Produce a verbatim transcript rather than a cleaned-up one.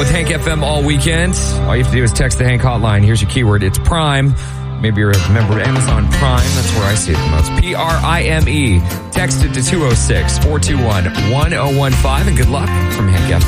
with Hank F M all weekend. All you have to do is text the Hank hotline. Here's your keyword. It's Prime. Maybe you're a member of Amazon Prime. That's where I see it the most. P R I M E. Text it to two oh six, four two one, one oh one five. And good luck from Hank F M.